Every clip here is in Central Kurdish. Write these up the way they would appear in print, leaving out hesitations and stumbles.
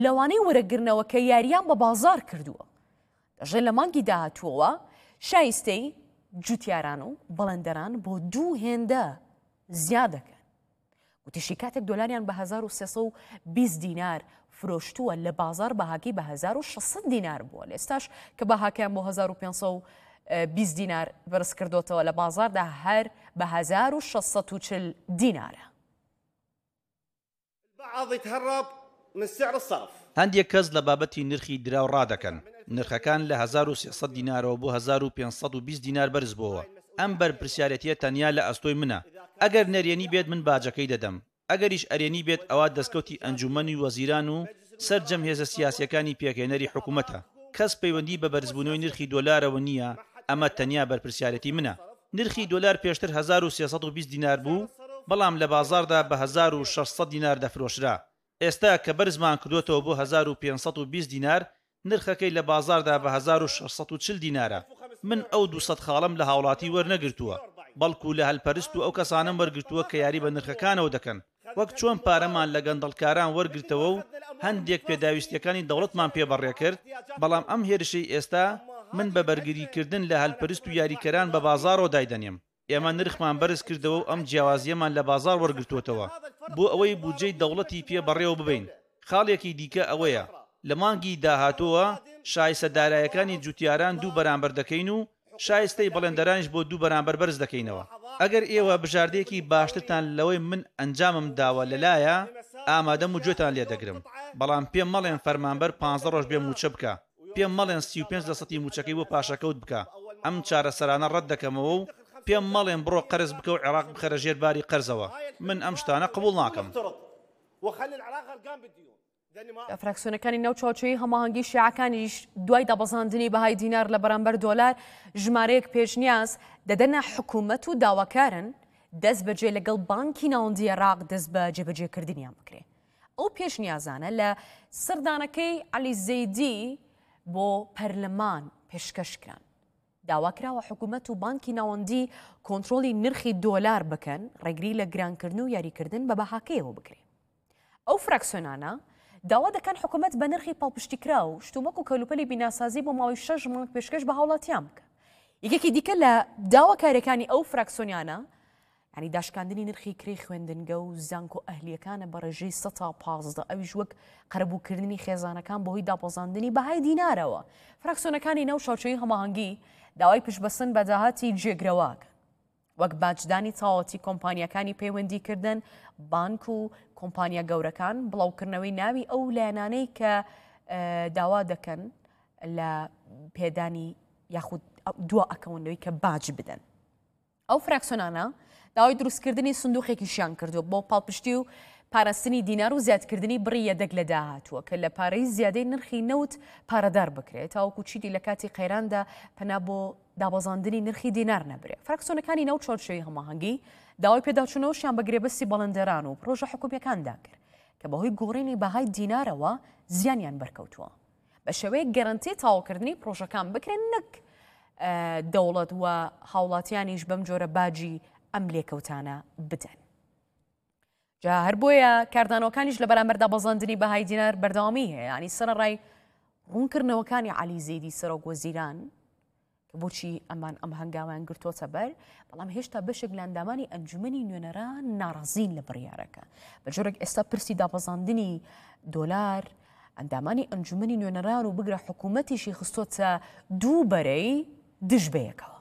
لەوانەی وەرەگرنەوە کە یاریان بە بازار کردووە. دەژێت لە مانگی داهاتووەوە شایستەی جوتیاران و بەڵندەران بۆ 2 هێندە زیاد دەکەن. وتیشی کاتێک دۆلاریان بە 1620 دینار فرۆشتووە لە بازار بەهاکی بە 1600 دینار بووە. لە ئێستاش کە بەهاکیان بۆ 1520 دینار بەرز کردوتەوە لە بازاردا هەر بە 1640 دینارە. هەندێک کەس لە بابەتی نرخی دراو ڕادەکەن. نرخەکان لە 1300 دینارەوە بۆ 1520 دینار بەرز بووە. ئەم بەرپرسیارەتیە تەنیا لە ئەستۆی منە. ئەگەر نەرێنی بێت من باجەکەی دەدەم. ئەگەریش ئەرێنی بێت ئەوە دەستکەوتی ئەنجومەنی وەزیران و سەرجەم هێزە سیاسیەکانی پێکهێنەری حکوومەتە. کەس پەیوەندی بە بەرزبوونەوەی نرخی دۆلارەوە نییە. ئەمە تەنیا بەرپرسیارەتی منە. نرخی دۆلار پێشتر 1320 دینار بوو، بەڵام لە بازاردا بە 1600 دینار دەفرۆشرا. ئێستا کە بەرزمان کردوتەوە بۆ 1520 دینار، نرخەکەی لە بازاردا بە 1640 دینارە. من ئەو 200 خاڵم لە هاوڵاتی وەرنەگرتووە، بەڵکو لە هەلپەرست و ئەو کەسانم وەرگرتووە کە یاری بە نرخەکانەوە دەکەن. وەک چۆن پارەمان لە گەندەڵکاران وەرگرتەوە و هەندێک پێداویستیەکانی دەوڵەتمان پێبەڕێ کرد، بەڵام ئەم هێرشەی ئێستا من بە بەرگریکردن لە هەلپەرست و یاریکەران بە بازارەوە دایدەنێم. ئێمە نرخمان بەرز کردەوە و ئەم جیاوازیەمان لە بازار وەرگرتووەتەوە بۆ ئەوەی بودجەی دەوڵەتی پێبەڕێوە ببین. خاڵێکی دیکە ئەوەیە لە مانگی داهاتووە شایستە دارایەکانی جوتیاران 2 بەرامبەر دەکەین و شایستەی بەڵێندەرانیش بۆ 2 بەرامبەر بەرز دەکەینەوە. ئەگەر ئێوە بژاردەیەکی باشترتان لەوەی من ئەنجامم داوە لەلایە، ئامادەم و گوێتان لێ دەگرم. بەڵام پێم مەڵێن فەرمانبەر 15 ڕۆژ بێ موچە بکە، پێم مەڵێن 35% موچەکەی بۆ پاشەکەوت بکە. ئەم چارەسەرانە ڕەت دەکەمەوە و پێم مەڵێن بڕۆ قەرز بکە و عێراق بخەرە ژێر باری قەرزەوە. من ئەم شتانە قبول ناکەم. فراکسیۆنەکانی ناو چاوچۆیی هەماهەنگی شیعەکانیش دوای دابەزاندنی بەهای دینار لە بەرامبەر دۆلار ژمارەیەک پێشنیاز دەدەنە حکوومەت و داواکارن دەست بەجێ لەگەڵ بانکی ناوەندی عێراق دەست بە جێبەجێکردنیان بکرێ. ئەو پێشنیازانە لە سەردانەکەی عەلی زەیدی بۆ پەرلەمان پێشکەشکران. داواکراوە حکوومەت و بانکی ناوەندی کۆنتڕۆلی نرخی دۆلار بکەن، ڕێگری لە گرانکردن و یاریکردن بە بەهاکەیەوە بکرێ. ئەو فراکسیۆنانە داوا دەکەن حکوومەت بە نرخی پاڵپشتیکرا و شتومەک و کەلوپەلی بیناسازی بۆ ماوەی 6 مانگ پێشکەش بە هاوڵاتیان بکە. یەکێکی دیکە لە داواکاریەکانی ئەو فراکسیۆنیانە ینی داشکاندنی نرخی کڕی خوێندنگە و زانکۆ ئەهلیەکانە بە ڕێژەی 100 تا 15 ئەویش وەک قەرەبووکردنی خێزانەکان بۆهۆی داپۆزاندنی بەهای دینارەوە. فراکسیۆنەکانی ناو چاوچۆیی هەماهەنگی داوای پشتبەستن بە داهاتی جێگرەوەکە، وەک باجدانی تاوەتی کۆمپانیەکانی پەیوەندیکردن، بانک و کۆمپانیا گەورەکان، بڵاوکردنەوەی ناوی ئەو لایەنانەی کە داوا دەکەن لە پێدانی یاخود دووە ئەکەونەوەی کە باج بدەن. ئەو فراکسیۆنانە داوای دروستکردنی سندوقێکیشیان کردو بۆ پاڵپشتی و پاراستنی دینار و زیادکردنی بڕی یەدەک لە داهاتووە کە لە پارەی زیادەی نرخی نەوت پارەدار بکرێت تاوەکو چیتی لە کاتی قەیراندا پەنا بۆ دابەزاندنی نرخی دینار نەبرێت. فراکسیۆنەکانی ناو چاوچۆیی هەماهەنگی داوای پێداچوونەوەشیان بە گرێبەستی بەڵندەران و پرۆژە حکوومیەکاندا کرد کە بەهۆی گۆڕینی بەهای دینارەوە زیانیان بەرکەوتووە. بە شێوەیە گەرانتی تاواکردنی پرۆژەکان بکرێن نەک دەوڵەت و هاوڵاتیانیش بەم جۆرە باجی ئەم لێکەوتانە بدەن. جا هەر بۆیە کاردانەوەکانیش لە بەرامبەر دابەزاندنی بەهای دینار بەردەوامی هەیە. ینی سەرڕای ڕوونکردنەوەکانی عەلی زەیدی سەرۆک وەزیران کە بۆچی ئەمان ئەم هەنگاویان گرتوۆتە بەر، بەڵام هێشتا بەشێک لە ئەندامانی ئەنجومەنی نوێنەران ناڕازین لە بڕیارەکە. بە جۆرێک ئێستا پرسی دابەزاندنی دۆلار ئەندامانی ئەنجومەنی نوێنەران و بگرە حکوومەتیشی خستۆتە دوو بەرەی دژ بەیەکەوە.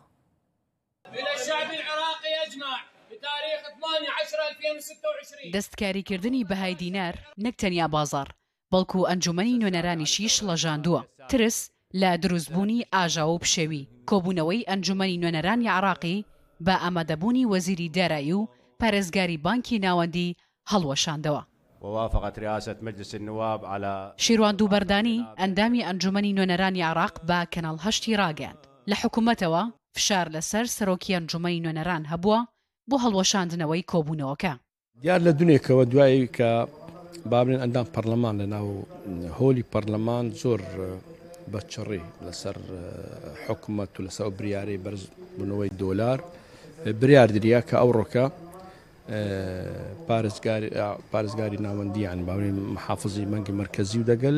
دەستکاریکردنی بەهای دینار نەک تەنیا بازار بەڵکو ئەنجومەنی نوێنەرانیشی شڵەژاندووە. ترس لە دروستبوونی ئاژاوە و پشێوی، کۆبوونەوەی ئەنجومەنی نوێنەرانی عێراقی بە ئامادەبوونی وەزیری دارایی و پارێزگاری بانکی ناوەندی هەڵوەشاندەوە. ووافقت رئاسة مجلس النواب على شیروان دووبەردانی ئەندامی ئەنجومەنی نوێنەرانی عێراق بە کەناڵ 8 ڕاگەیاند. لە حکوومەتەوە فشار لەسەر سەرۆکی ئەنجومەنی نوێنەران هەبووە بۆ هەڵوەشاندنەوەی کۆبوونەوەکە. دیار لە دونێکەوە دوایی کە بابلێن ئەندام پەرلەمان لە ناو هۆلی پەرلەمان زۆر بەچڕی لەسەر حکوومەت و لەسەر بریارەی بەرزبوونەوەی دۆلار بریاردریا کە ئەو ڕۆکە پارێزگاری ناوەندیان باوەڕی محافظی مەنگی مرکزی و دەگەل